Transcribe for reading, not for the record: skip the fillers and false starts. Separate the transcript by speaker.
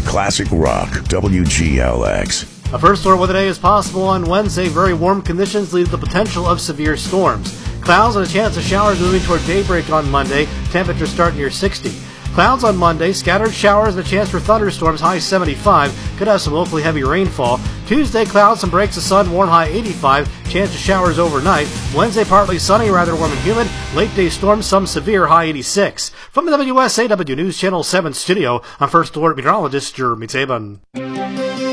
Speaker 1: Classic Rock, WGLX.
Speaker 2: A first storm weather day is possible on Wednesday. Very warm conditions lead to the potential of severe storms. Clouds and a chance of showers moving toward daybreak on Monday. Temperatures start near 60. Clouds on Monday, scattered showers and a chance for thunderstorms, high 75. Could have some locally heavy rainfall. Tuesday, clouds, some breaks of sun, warm, high 85. Chance of showers overnight. Wednesday, partly sunny, rather warm and humid. Late day storms, some severe, high 86. From the WSAW News Channel 7 studio, I'm First Alert Meteorologist Jeremy Taban.